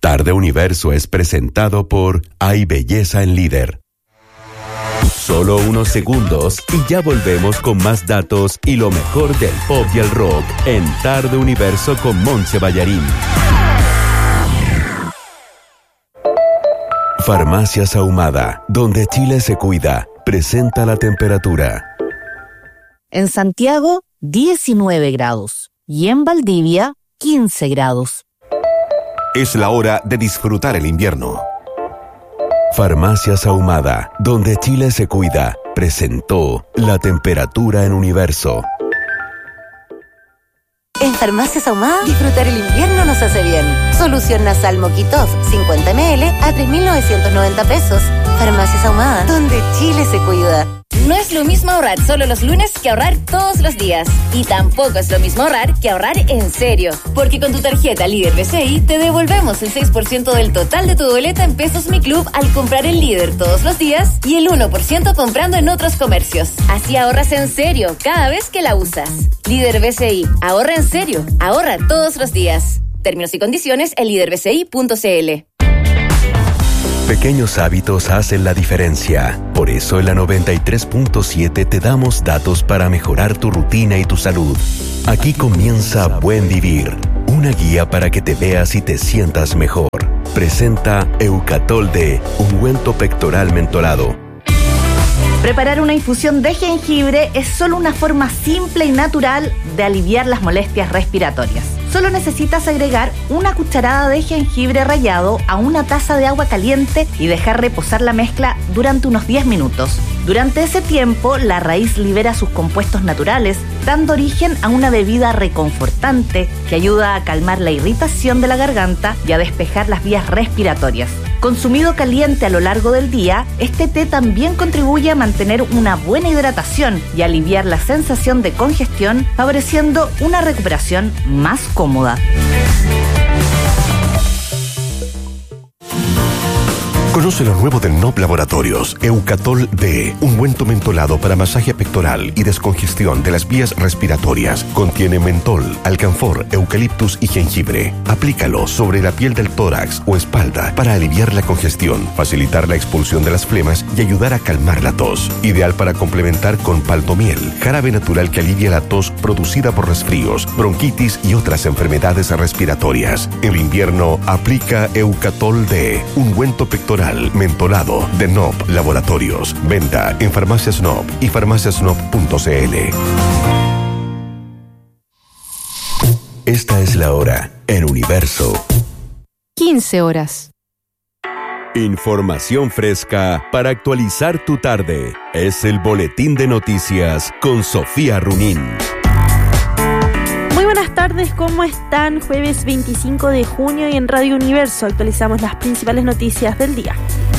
Tarde Universo es presentado por Hay Belleza en Líder. Solo unos segundos y ya volvemos con más datos y lo mejor del pop y el rock en Tarde Universo con Montse Ballarín. Farmacias Ahumada, donde Chile se cuida, presenta la temperatura. En Santiago, 19 grados. Y en Valdivia, 15 grados. Es la hora de disfrutar el invierno. Farmacias Ahumada, donde Chile se cuida, presentó la temperatura en Universo. En Farmacias Ahumada, disfrutar el invierno nos hace bien. Solución nasal Moquitov, 50 ml a 3.990 pesos. Farmacias Ahumada, donde Chile se cuida. No es lo mismo ahorrar solo los lunes que ahorrar todos los días. Y tampoco es lo mismo ahorrar que ahorrar en serio. Porque con tu tarjeta Líder BCI te devolvemos el 6% del total de tu boleta en Pesos Mi Club al comprar el Líder todos los días y el 1% comprando en otros comercios. Así ahorras en serio cada vez que la usas. Líder BCI, ahorra en serio, ahorra todos los días. Términos y condiciones en liderbci.cl. Pequeños hábitos hacen la diferencia. Por eso en la 93.7 te damos datos para mejorar tu rutina y tu salud. Aquí comienza Buen Vivir, una guía para que te veas y te sientas mejor. Presenta Eucatol D, ungüento pectoral mentolado. Preparar una infusión de jengibre es solo una forma simple y natural de aliviar las molestias respiratorias. Solo necesitas agregar una cucharada de jengibre rallado a una taza de agua caliente y dejar reposar la mezcla durante unos 10 minutos. Durante ese tiempo, la raíz libera sus compuestos naturales, dando origen a una bebida reconfortante que ayuda a calmar la irritación de la garganta y a despejar las vías respiratorias. Consumido caliente a lo largo del día, este té también contribuye a mantener una buena hidratación y aliviar la sensación de congestión, favoreciendo una recuperación más cómoda. Conoce lo nuevo de NOP Laboratorios, Eucatol D, ungüento mentolado para masaje pectoral y descongestión de las vías respiratorias. Contiene mentol, alcanfor, eucaliptus y jengibre. Aplícalo sobre la piel del tórax o espalda para aliviar la congestión, facilitar la expulsión de las flemas y ayudar a calmar la tos. Ideal para complementar con paltomiel, jarabe natural que alivia la tos producida por resfríos, bronquitis y otras enfermedades respiratorias. En invierno, aplica Eucatol D, ungüento pectoral mentolado de NOP Laboratorios. Venta en Farmacias NOP y farmaciasnop.cl. Esta es la hora en Universo. 15 horas. Información fresca para actualizar tu tarde. Es el Boletín de Noticias con Sofía Runín. Muy buenas tardes, ¿cómo están? Jueves 25 de junio y en Radio Universo actualizamos las principales noticias del día.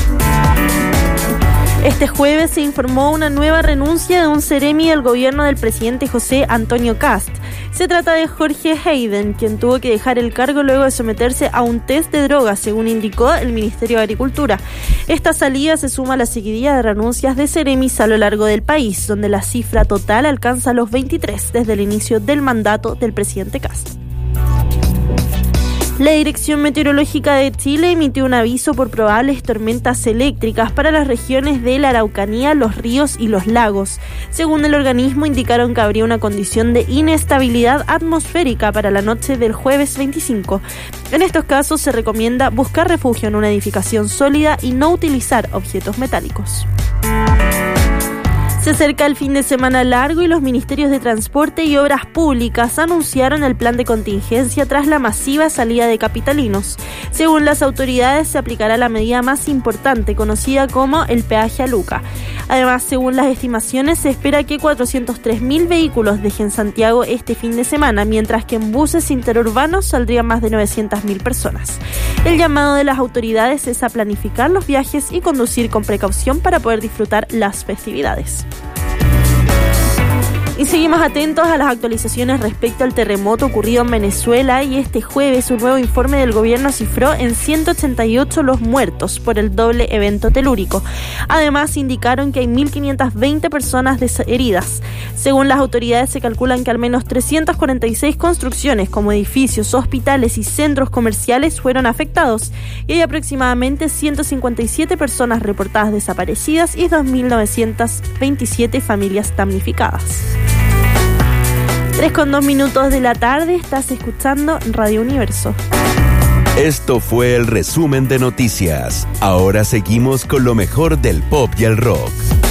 Este jueves se informó una nueva renuncia de un seremi del gobierno del presidente José Antonio Kast. Se trata de Jorge Hayden, quien tuvo que dejar el cargo luego de someterse a un test de drogas, según indicó el Ministerio de Agricultura. Esta salida se suma a la seguidilla de renuncias de seremis a lo largo del país, donde la cifra total alcanza los 23 desde el inicio del mandato del presidente Kast. La Dirección Meteorológica de Chile emitió un aviso por probables tormentas eléctricas para las regiones de la Araucanía, los ríos y los lagos. Según el organismo, indicaron que habría una condición de inestabilidad atmosférica para la noche del jueves 25. En estos casos se recomienda buscar refugio en una edificación sólida y no utilizar objetos metálicos. Se acerca el fin de semana largo y los ministerios de Transporte y Obras Públicas anunciaron el plan de contingencia tras la masiva salida de capitalinos. Según las autoridades, se aplicará la medida más importante, conocida como el peaje a Luca. Además, según las estimaciones, se espera que 403.000 vehículos dejen Santiago este fin de semana, mientras que en buses interurbanos saldrían más de 900.000 personas. El llamado de las autoridades es a planificar los viajes y conducir con precaución para poder disfrutar las festividades. Y seguimos atentos a las actualizaciones respecto al terremoto ocurrido en Venezuela, y este jueves un nuevo informe del gobierno cifró en 188 los muertos por el doble evento telúrico. Además, indicaron que hay 1.520 personas heridas. Según las autoridades, se calculan que al menos 346 construcciones como edificios, hospitales y centros comerciales fueron afectados, y hay aproximadamente 157 personas reportadas desaparecidas y 2.927 familias damnificadas. 3:02 de la tarde, estás escuchando Radio Universo. Esto fue el resumen de noticias. Ahora seguimos con lo mejor del pop y el rock.